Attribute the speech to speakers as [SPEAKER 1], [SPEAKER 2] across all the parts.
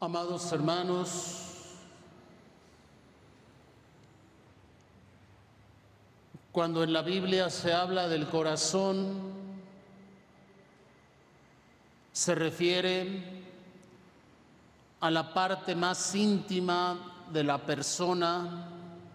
[SPEAKER 1] Amados hermanos, cuando en la Biblia se habla del corazón, se refiere a la parte más íntima de la persona,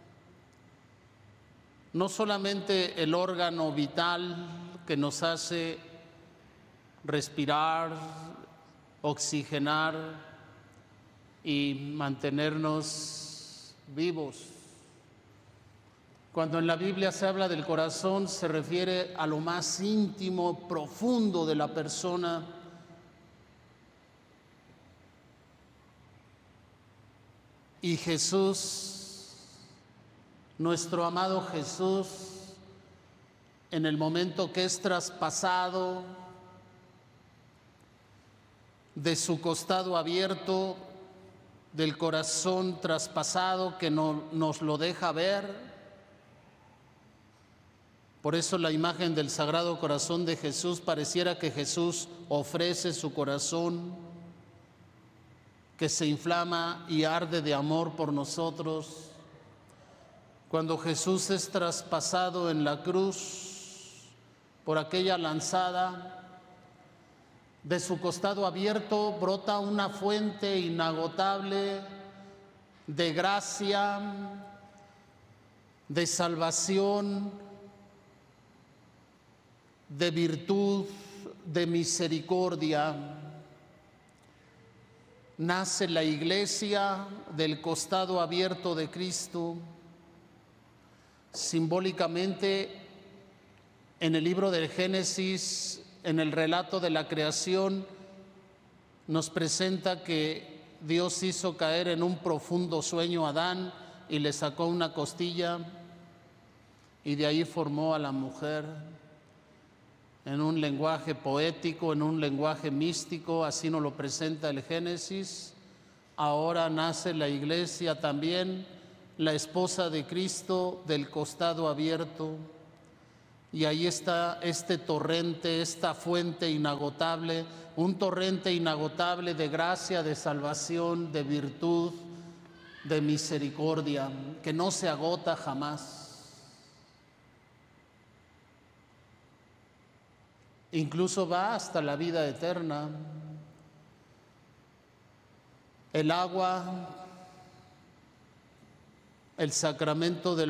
[SPEAKER 1] no solamente el órgano vital que nos hace respirar, oxigenar y mantenernos vivos. Cuando en la Biblia se habla del corazón, se refiere a lo más íntimo, profundo de la persona. Y Jesús, nuestro amado Jesús, en el momento que es traspasado de su costado abierto, del corazón traspasado que nos lo deja ver. Por eso la imagen del Sagrado Corazón de Jesús pareciera que Jesús ofrece su corazón, que se inflama y arde de amor por nosotros. Cuando Jesús es traspasado en la cruz por aquella lanzada, de su costado abierto brota una fuente inagotable de gracia, de salvación, de virtud, de misericordia. Nace la iglesia del costado abierto de Cristo. Simbólicamente, en el libro del Génesis, en el relato de la creación, nos presenta que Dios hizo caer en un profundo sueño a Adán y le sacó una costilla y de ahí formó a la mujer. En un lenguaje poético, en un lenguaje místico, así nos lo presenta el Génesis. Ahora nace la iglesia también, la esposa de Cristo del costado abierto. Y ahí está este torrente, esta fuente inagotable, un torrente inagotable de gracia, de salvación, de virtud, de misericordia, que no se agota jamás. Incluso va hasta la vida eterna. El agua, el sacramento del